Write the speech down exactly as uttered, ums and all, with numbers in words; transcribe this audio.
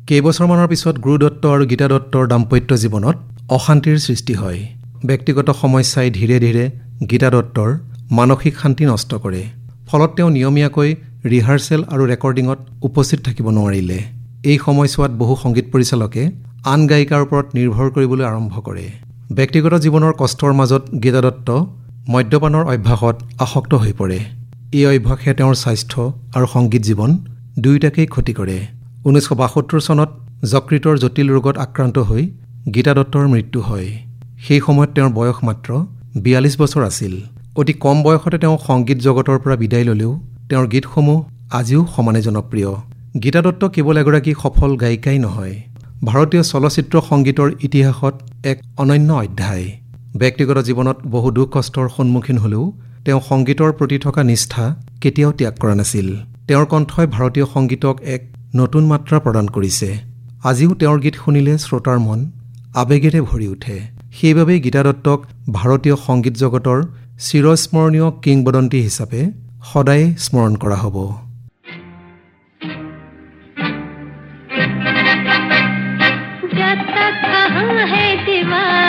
কেইবছৰমানৰ পিছত গুৰু দত্ত আৰু গীতা দত্তৰ দাম্পত্য জীৱনত অশান্তিৰ সৃষ্টি হয়। ব্যক্তিগত সমস্যাই ধীৰে ধীৰে গীতা দত্তৰ মানসিক শান্তি নষ্ট কৰে। ফলত তেওঁ নিয়মীয়াকৈ ৰিহাৰ্চেল আৰু ৰেকৰ্ডিঙত উপস্থিত থাকিব নোৱাৰিলে। এই সময়ছোৱাত বহু সংগীত পৰিচালকে আন গায়িকাৰ ওপৰত নিৰ্ভৰ কৰিবলৈ আৰম্ভ কৰে। ব্যক্তিগত জীৱনৰ কষ্টৰ মাজত গীতা দত্ত মদ্যপানৰ অভ্যাসত আসক্ত হৈ পৰে। এই অভ্যাসে তেওঁৰ স্বাস্থ্য আৰু সংগীত জীৱন দুয়োটাকেই ক্ষতি কৰে। ঊনৈছশ বাসত্তৰ চনত যকৃতৰ জটিল ৰোগত আক্ৰান্ত হৈ গীতা দত্তৰ মৃত্যু হয়। সেই সময়ত তেওঁৰ বয়স মাত্ৰ বিয়াল্লিছ বছৰ আছিল। অতি কম বয়সতে তেওঁ সংগীত জগতৰ পৰা বিদায় ল'লেও তেওঁৰ গীতসমূহ আজিও সমানে জনপ্ৰিয়। গীতা দত্ত কেৱল এগৰাকী সফল গায়িকাই নহয়, ভাৰতীয় চলচ্চিত্ৰ সংগীতৰ ইতিহাসত এক অনন্য অধ্যায়। ব্যক্তিগত জীৱনত বহু দুখ কষ্টৰ সন্মুখীন হ'লেও তেওঁ সংগীতৰ প্ৰতি থকা নিষ্ঠা কেতিয়াও ত্যাগ কৰা নাছিল। তেওঁৰ কণ্ঠই ভাৰতীয় সংগীতক এক নতুন মাত্ৰা প্ৰদান কৰিছে। আজিও তেওঁৰ গীত শুনিলে শ্ৰোতাৰ মন আৱেগেৰে ভৰি উঠে। সেইবাবেই গীতা দত্তক ভাৰতীয় সংগীত জগতৰ চিৰস্মৰণীয় কিংবদন্তি হিচাপে সদায় স্মৰণ কৰা হ'ব। जब तक कहाँ है दीवार